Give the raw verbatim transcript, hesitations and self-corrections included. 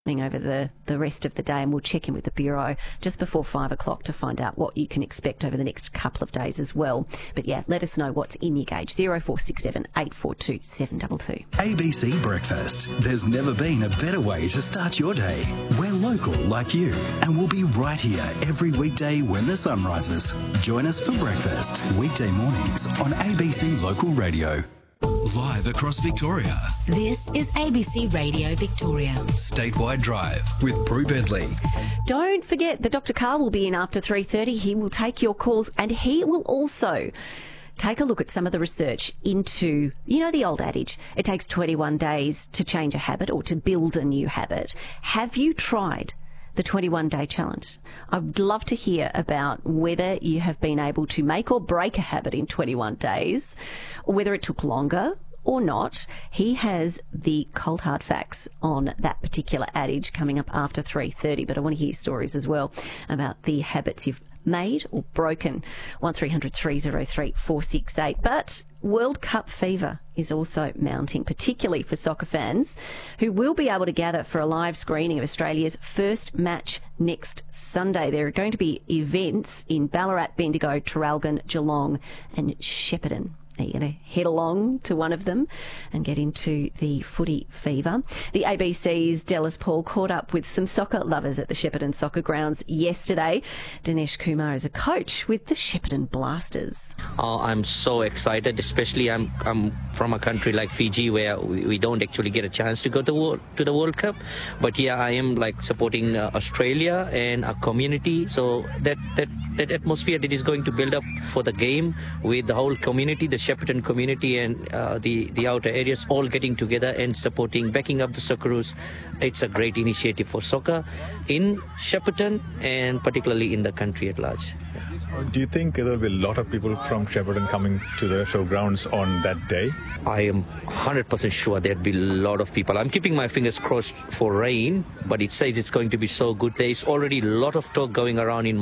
over the, the rest of the day, and we'll check in with the Bureau just before five o'clock to find out what you can expect over the next couple of days as well. But yeah, let us know what's in your gauge. zero four six seven, eight four two, seven two two. A B C Breakfast. There's never been a better way to start your day. We're local like you, and we'll be right here every weekday when the sun rises. Join us for breakfast, weekday mornings on A B C Local Radio. Live across Victoria. This is A B C Radio Victoria. Statewide Drive with Prue Bentley. Don't forget that Doctor Carl will be in after three thirty. He will take your calls, and he will also take a look at some of the research into, you know, the old adage, it takes twenty-one days to change a habit or to build a new habit. Have you tried the twenty-one day challenge? I'd love to hear about whether you have been able to make or break a habit in twenty-one days, or whether it took longer or not. He has the cold hard facts on that particular adage coming up after three thirty, but I want to hear stories as well about the habits you've made or broken. one three hundred, three oh three, four six eight. But World Cup fever is also mounting, particularly for soccer fans who will be able to gather for a live screening of Australia's first match next Sunday. There are going to be events in Ballarat, Bendigo, Traralgon, Geelong and Shepparton. Are you going to head along to one of them and get into the footy fever? The A B C's Dallas Paul caught up with some soccer lovers at the Shepparton Soccer Grounds yesterday. Dinesh Kumar is a coach with the Shepparton Blasters. Oh, I'm so excited, especially I'm I'm from a country like Fiji where we, we don't actually get a chance to go to, world, to the World Cup. But yeah, I am like supporting uh, Australia and our community. So that, that, that atmosphere that is going to build up for the game with the whole community, the Shepparton community and uh, the, the outer areas all getting together and supporting, backing up the Socceroos. It's a great initiative for soccer in Shepparton and particularly in the country at large. Do you think there will be a lot of people from Shepparton coming to the showgrounds on that day? I am one hundred percent sure there'll be a lot of people. I'm keeping my fingers crossed for rain, but it says it's going to be so good. There's already a lot of talk going around in